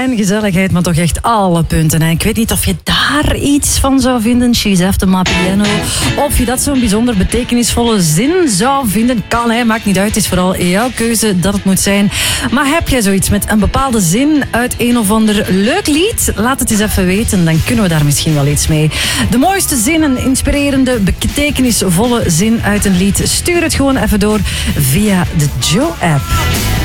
en gezelligheid, maar toch echt alle punten. En ik weet niet of je daar iets van zou vinden, She's After My Piano. Of je dat zo'n bijzonder betekenisvolle zin zou vinden. Kan, hè, maakt niet uit. Het is vooral jouw keuze dat het moet zijn. Maar heb jij zoiets met een bepaalde zin uit een of ander leuk lied? Laat het eens even weten, dan kunnen we daar misschien wel iets mee. De mooiste zin, een inspirerende, betekenisvolle zin uit een lied. Stuur het gewoon even door via de Joe-app.